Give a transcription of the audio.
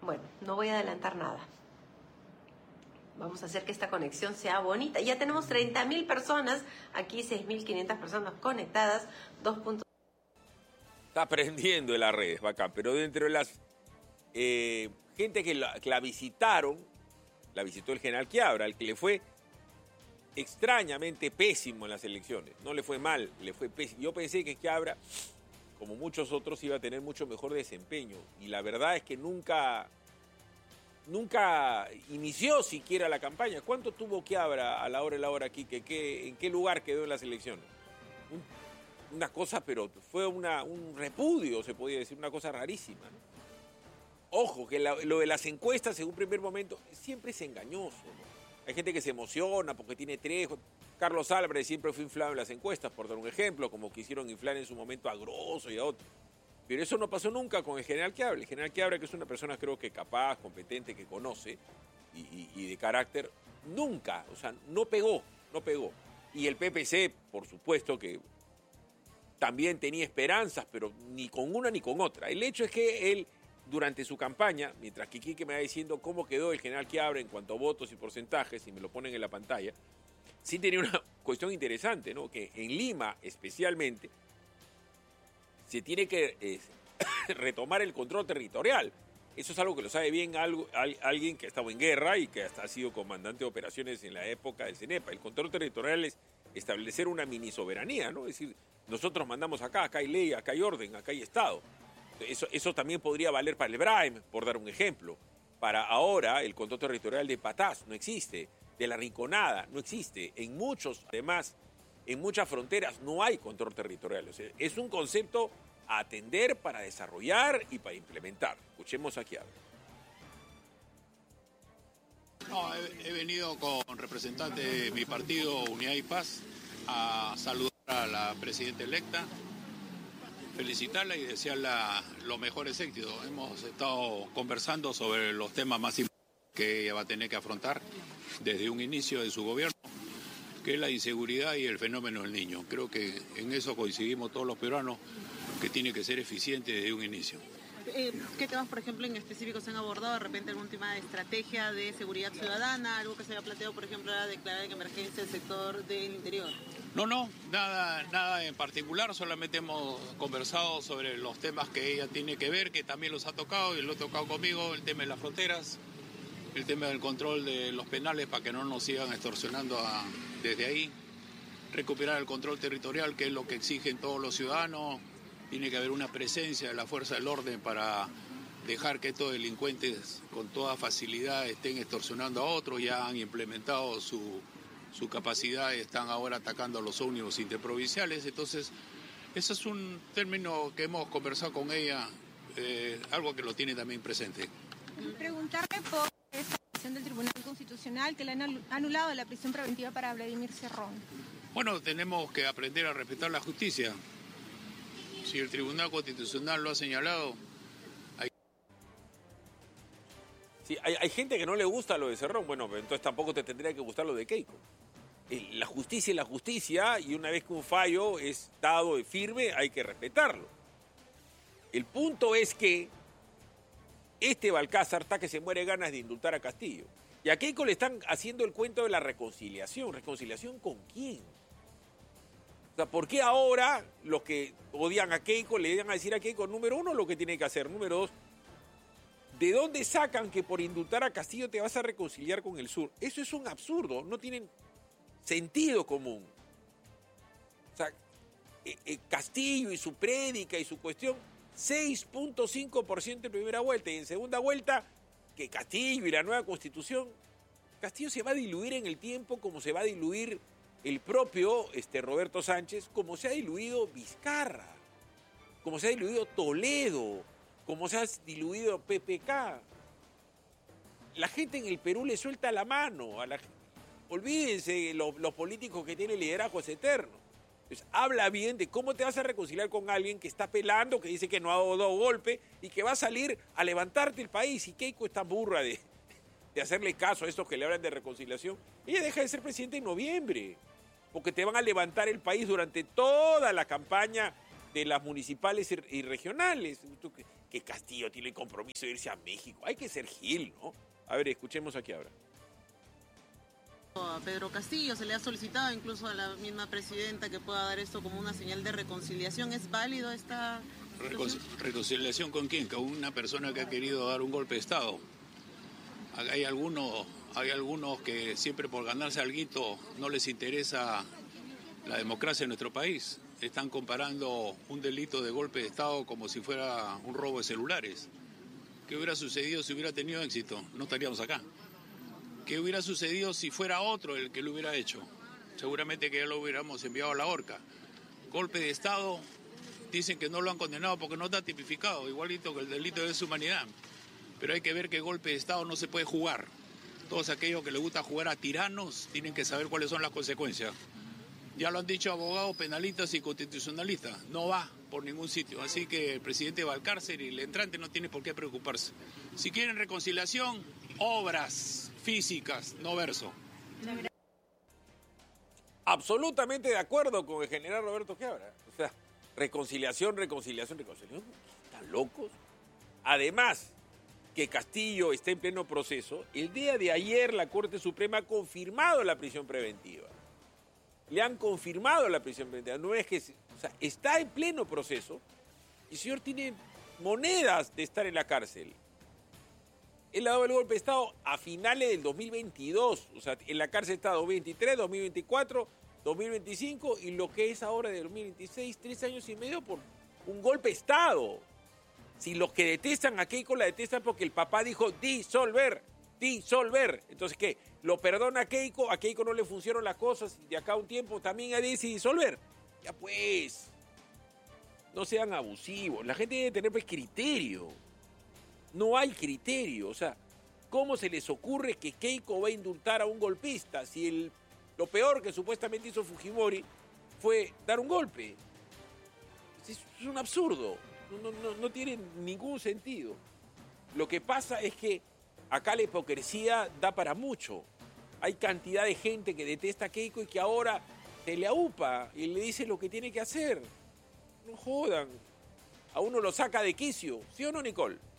Bueno, no voy a adelantar nada. Vamos a hacer que esta conexión sea bonita. Ya tenemos 30.000 personas, aquí 6.500 personas conectadas, 2 puntos. Está aprendiendo en las redes, bacán, pero dentro de las gente que la visitaron, la visitó el general Quiabra, el que le fue extrañamente pésimo en las elecciones. No le fue mal, le fue pésimo. Yo pensé que Quiabra, como muchos otros, iba a tener mucho mejor desempeño. Y la verdad es que nunca inició siquiera la campaña. ¿Cuánto tuvo Quiabra a la hora aquí? ¿En qué lugar quedó en las elecciones? Una cosa, pero fue un repudio, se podía decir, una cosa rarísima, ¿no? Ojo, que lo de las encuestas en un primer momento siempre es engañoso, ¿no? Hay gente que se emociona porque tiene 3. Carlos Álvarez siempre fue inflado en las encuestas, por dar un ejemplo, como quisieron inflar en su momento a Grosso y a otros. Pero eso no pasó nunca con el general Quiabra. El general Quiabra, que es una persona creo que capaz, competente, que conoce y de carácter, nunca, o sea, no pegó. Y el PPC, por supuesto que también tenía esperanzas, pero ni con una ni con otra. El hecho es que él, durante su campaña, mientras que Quique me va diciendo cómo quedó el general Quiabra en cuanto a votos y porcentajes, y me lo ponen en la pantalla, sí tenía una cuestión interesante, ¿no? Que en Lima, especialmente, se tiene que retomar el control territorial. Eso es algo que lo sabe bien alguien que ha estado en guerra y que hasta ha sido comandante de operaciones en la época del CENEPA. El control territorial es establecer una mini soberanía, ¿no? Es decir, nosotros mandamos acá hay ley, acá hay orden, acá hay Estado. Eso también podría valer para el Braem, por dar un ejemplo. Para ahora, el control territorial de Patás no existe, de La Rinconada no existe. Además, en muchas fronteras no hay control territorial. O sea, es un concepto a atender para desarrollar y para implementar. Escuchemos aquí a No, he venido con representantes de mi partido Unidad y Paz a saludar a la presidenta electa, felicitarla y desearla los mejores éxitos. Hemos estado conversando sobre los temas más importantes que ella va a tener que afrontar desde un inicio de su gobierno, que es la inseguridad y el fenómeno del niño. Creo que en eso coincidimos todos los peruanos, que tiene que ser eficiente desde un inicio. ¿Qué temas, por ejemplo, en específico se han abordado? De repente algún tema de estrategia de seguridad ciudadana, algo que se había planteado, por ejemplo, era declarar en emergencia el sector del interior. No, nada en particular, solamente hemos conversado sobre los temas que ella tiene que ver, que también los ha tocado y lo ha tocado conmigo, el tema de las fronteras, el tema del control de los penales para que no nos sigan extorsionando desde ahí, recuperar el control territorial, que es lo que exigen todos los ciudadanos. Tiene que haber una presencia de la fuerza del orden para dejar que estos delincuentes con toda facilidad estén extorsionando a otros. Ya han implementado su capacidad y están ahora atacando a los ómnibus interprovinciales. Entonces, ese es un término que hemos conversado con ella, algo que lo tiene también presente. Preguntarle por esa decisión del Tribunal Constitucional que le han anulado la prisión preventiva para Vladimir Cerrón. Bueno, tenemos que aprender a respetar la justicia. Si el Tribunal Constitucional lo ha señalado, Sí, hay gente que no le gusta lo de Cerrón. Bueno, entonces tampoco te tendría que gustar lo de Keiko. La justicia es la justicia y una vez que un fallo es dado y firme, hay que respetarlo. El punto es que este Balcázar está que se muere ganas de indultar a Castillo. Y a Keiko le están haciendo el cuento de la reconciliación. ¿Reconciliación con quién? O sea, ¿por qué ahora los que odian a Keiko le van a decir a Keiko, número uno, lo que tiene que hacer? Número dos, ¿de dónde sacan que por indultar a Castillo te vas a reconciliar con el sur? Eso es un absurdo, no tienen sentido común. O sea, Castillo y su prédica y su cuestión, 6.5% en primera vuelta y en segunda vuelta, que Castillo y la nueva Constitución, Castillo se va a diluir en el tiempo como se va a diluir el propio Roberto Sánchez, como se ha diluido Vizcarra, como se ha diluido Toledo, como se ha diluido PPK. La gente en el Perú le suelta la mano. Olvídense, los políticos que tienen liderazgos eternos. Entonces, habla bien de cómo te vas a reconciliar con alguien que está pelando, que dice que no ha dado golpe y que va a salir a levantarte el país. Y Keiko está burra de hacerle caso a estos que le hablan de reconciliación. Ella deja de ser presidente en noviembre, porque te van a levantar el país durante toda la campaña de las municipales y regionales. que Castillo tiene el compromiso de irse a México. Hay que ser Gil, ¿no? A ver, escuchemos aquí ahora. A Pedro Castillo se le ha solicitado incluso a la misma presidenta que pueda dar esto como una señal de reconciliación. ¿Es válido esta ¿Reconciliación con quién? Con una persona que ha querido dar un golpe de Estado. Hay algunos que siempre por ganarse alguito no les interesa la democracia en nuestro país. Están comparando un delito de golpe de Estado como si fuera un robo de celulares. ¿Qué hubiera sucedido si hubiera tenido éxito? No estaríamos acá. ¿Qué hubiera sucedido si fuera otro el que lo hubiera hecho? Seguramente que ya lo hubiéramos enviado a la horca. Golpe de Estado, dicen que no lo han condenado porque no está tipificado, igualito que el delito de deshumanidad. Pero hay que ver que golpe de Estado no se puede jugar. Todos aquellos que les gusta jugar a tiranos tienen que saber cuáles son las consecuencias. Ya lo han dicho abogados penalistas y constitucionalistas, no va por ningún sitio. Así que el presidente va al cárcel y el entrante no tiene por qué preocuparse. Si quieren reconciliación, obras físicas, no verso. Absolutamente de acuerdo con el general Roberto Quiabra. O sea, reconciliación. ¿Están locos? Además, que Castillo está en pleno proceso. El día de ayer la Corte Suprema ha confirmado la prisión preventiva. Le han confirmado la prisión preventiva. No es que... O sea, está en pleno proceso. Y el señor tiene monedas de estar en la cárcel. Él ha dado el golpe de Estado a finales del 2022. O sea, en la cárcel está 2023, 2024, 2025 y lo que es ahora de 2026, 3 años y medio por un golpe de Estado. Si los que detestan a Keiko la detestan porque el papá dijo disolver. Entonces, ¿qué? ¿Lo perdona a Keiko no le funcionaron las cosas y de acá a un tiempo también hay que disolver? Ya pues, no sean abusivos. La gente debe tener pues criterio. No hay criterio. O sea, ¿cómo se les ocurre que Keiko va a indultar a un golpista si lo peor que supuestamente hizo Fujimori fue dar un golpe? Es un absurdo. No tiene ningún sentido. Lo que pasa es que acá la hipocresía da para mucho. Hay cantidad de gente que detesta a Keiko y que ahora se le aupa y le dice lo que tiene que hacer. No jodan. A uno lo saca de quicio. ¿Sí o no, Nicole?